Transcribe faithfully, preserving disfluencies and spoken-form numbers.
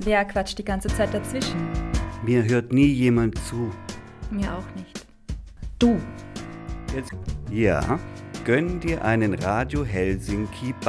Wer quatscht die ganze Zeit dazwischen? Mir hört nie jemand zu. Mir auch nicht. Du. Jetzt, ja, gönn dir einen Radio Helsinki